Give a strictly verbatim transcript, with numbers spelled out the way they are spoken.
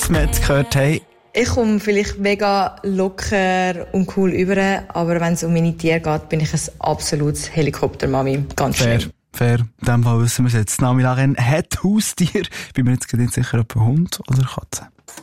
Ahmed gehört haben. Ich komme vielleicht mega locker und cool über, aber wenn es um meine Tiere geht, bin ich ein absolutes Helikoptermami. Ganz Fair, schlimm. fair. In dem Fall wissen wir es jetzt. Nami Lachen hat Haustier. Bin mir jetzt gerade nicht sicher, ob ein Hund oder Katze.